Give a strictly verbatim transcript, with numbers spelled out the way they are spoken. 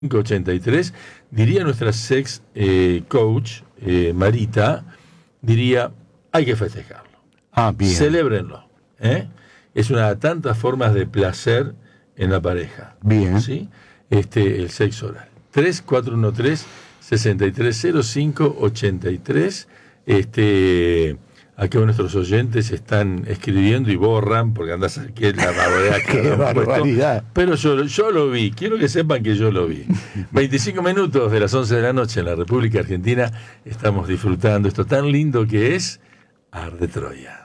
ochenta y tres, diría nuestra sex eh, coach, eh, Marita, diría, hay que festejarlo. Ah, bien. Celébrenlo. ¿eh? Es una de tantas formas de placer en la pareja. Bien. ¿sí? Este, el sexo oral. tres cuatro uno tres, seis tres cero cinco, ocho tres. Este... Acá nuestros oyentes están escribiendo y borran porque andas a que la barbaridad que Qué han barbaridad. puesto. Pero yo, yo lo vi, quiero que sepan que yo lo vi. veinticinco minutos de las once de la noche en la República Argentina, estamos disfrutando esto tan lindo que es Arde Troya.